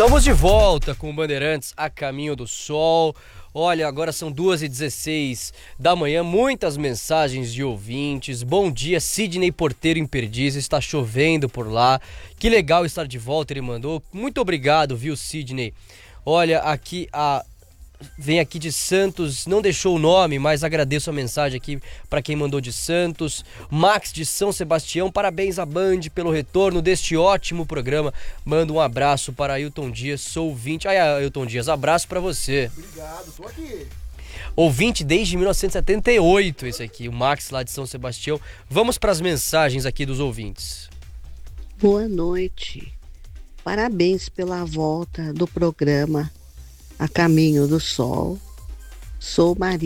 Estamos de volta com o Bandeirantes a Caminho do Sol. Olha, agora são 2h16 da manhã, muitas mensagens de ouvintes. Bom dia, Sidney Porteiro em Perdizes, está chovendo por lá. Que legal estar de volta, ele mandou. Muito obrigado, viu, Sidney? Olha, aqui vem aqui de Santos, não deixou o nome, mas agradeço a mensagem aqui para quem mandou de Santos. Max de São Sebastião, parabéns à Band pelo retorno deste ótimo programa. Manda um abraço para Ailton Dias, sou ouvinte. Ailton Dias, abraço para você. Obrigado, tô aqui. Ouvinte desde 1978 esse aqui, o Max lá de São Sebastião. Vamos para as mensagens aqui dos ouvintes. Boa noite. Parabéns pela volta do programa A Caminho do Sol. Sou Maria